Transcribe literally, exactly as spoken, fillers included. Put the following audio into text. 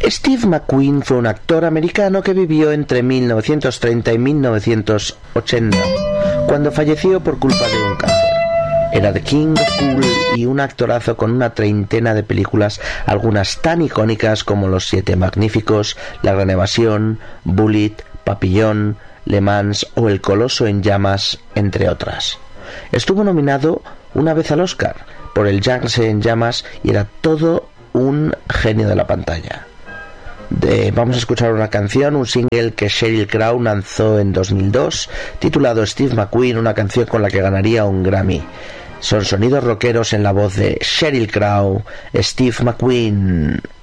Steve McQueen fue un actor americano que vivió entre mil novecientos treinta y mil novecientos ochenta, cuando falleció por culpa de un cáncer. Era The King of Cool y un actorazo con una treintena de películas, algunas tan icónicas como Los Siete Magníficos, La Gran Evasión, Bullitt, Papillón, Le Mans o El Coloso en Llamas, entre otras. Estuvo nominado una vez al Oscar por El Yangtze en Llamas y era todo un genio de la pantalla. De, vamos a escuchar una canción, un single que Sheryl Crow lanzó en dos mil dos, titulado Steve McQueen, una canción con la que ganaría un Grammy. Son sonidos rockeros en la voz de Sheryl Crow, Steve McQueen.